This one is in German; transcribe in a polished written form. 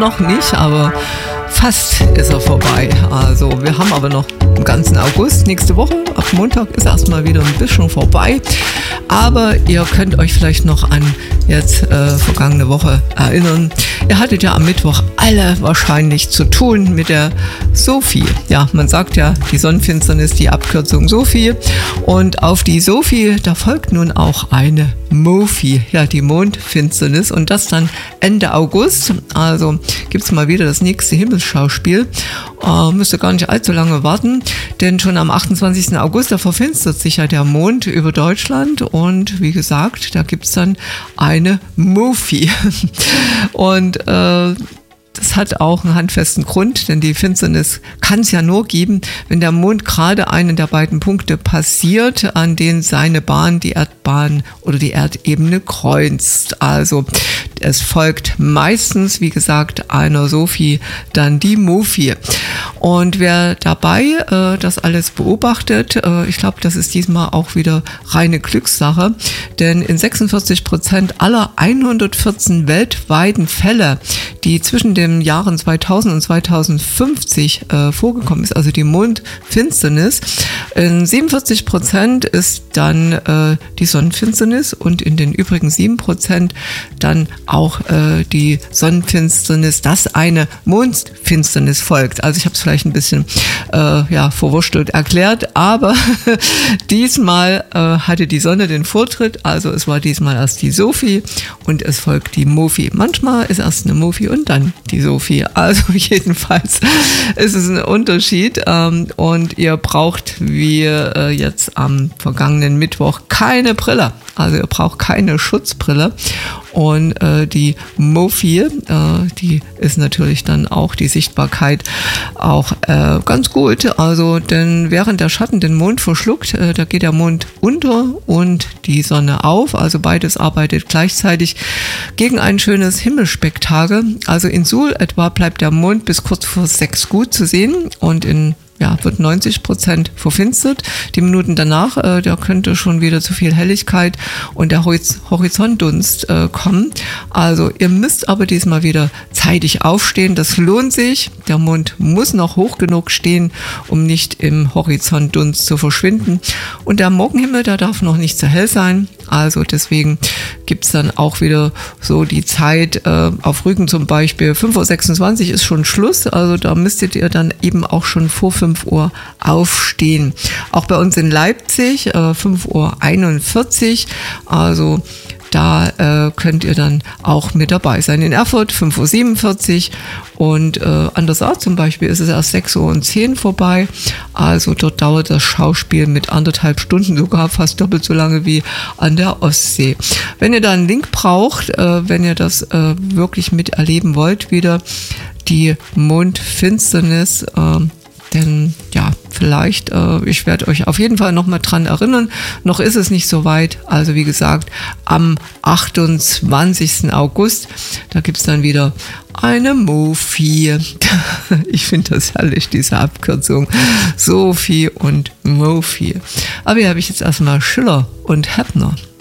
noch nicht, aber fast ist er vorbei. Also wir haben aber noch den ganzen August. Nächste Woche, ab Montag, ist erstmal wieder ein bisschen vorbei. Aber ihr könnt euch vielleicht noch an jetzt vergangene Woche erinnern. Ihr hattet ja am Mittwoch alle wahrscheinlich zu tun mit der Sophie. Ja, man sagt ja, die Sonnenfinsternis, die Abkürzung Sophie. Und auf die Sophie, da folgt nun auch eine Mophie, ja, die Mondfinsternis. Und das dann Ende August. Also gibt es mal wieder das nächste Himmelsschauspiel. Müsst ihr gar nicht allzu lange warten, denn schon am 28. August, da verfinstert sich ja der Mond über Deutschland und wie gesagt, da gibt es dann eine Mophie. Und das hat auch einen handfesten Grund, denn die Finsternis kann es ja nur geben, wenn der Mond gerade einen der beiden Punkte passiert, an denen seine Bahn die Erdbahn oder die Erdebene kreuzt. Also es folgt meistens, wie gesagt, einer Sophie, dann die Mophie. Und wer dabei das alles beobachtet, ich glaube, das ist diesmal auch wieder reine Glückssache, denn in 46% aller 114 weltweiten Fälle, die zwischen den Jahren 2000 und 2050 vorgekommen ist, also die Mondfinsternis, in 47% ist dann die Sonnenfinsternis und in den übrigen 7% dann auch die Sonnenfinsternis, dass eine Mondfinsternis folgt. Also ich habe es vielleicht ein bisschen verwurstelt erklärt, aber diesmal hatte die Sonne den Vortritt, also es war diesmal erst die Sophie und es folgt die Mophie. Manchmal ist erst eine Mophie und dann die Sophie. Also jedenfalls ist es ein Unterschied und ihr braucht wie jetzt am vergangenen Mittwoch keine Brille. Also ihr braucht keine Schutzbrille. Und die Mophie, die ist natürlich dann auch die Sichtbarkeit auch ganz gut. Also denn während der Schatten den Mond verschluckt, da geht der Mond unter und die Sonne auf. Also beides arbeitet gleichzeitig gegen ein schönes Himmelsspektakel. Also in Suhl etwa bleibt der Mond bis kurz vor 6 gut zu sehen und wird 90% verfinstert. Die Minuten danach, da könnte schon wieder zu viel Helligkeit und der Horizontdunst kommen. Also ihr müsst aber diesmal wieder zeitig aufstehen. Das lohnt sich. Der Mond muss noch hoch genug stehen, um nicht im Horizontdunst zu verschwinden. Und der Morgenhimmel, der darf noch nicht zu hell sein. Also deswegen gibt es dann auch wieder so die Zeit, auf Rügen zum Beispiel, 5.26 Uhr ist schon Schluss. Also da müsstet ihr dann eben auch schon vor 5 Uhr aufstehen. Auch bei uns in Leipzig 5.41 Uhr. Also da könnt ihr dann auch mit dabei sein. In Erfurt 5.47 Uhr und an der Saar zum Beispiel ist es erst 6.10 Uhr vorbei. Also dort dauert das Schauspiel mit 1,5 Stunden, sogar fast doppelt so lange wie an der Ostsee. Wenn ihr da einen Link braucht, wenn ihr das wirklich miterleben wollt, wieder die Mondfinsternis, denn ja, vielleicht, ich werde euch auf jeden Fall nochmal dran erinnern. Noch ist es nicht so weit. Also wie gesagt, am 28. August, da gibt es dann wieder eine Mophie. Ich finde das herrlich, diese Abkürzung. Sophie und Mophie. Aber hier habe ich jetzt erstmal Schiller und Heppner.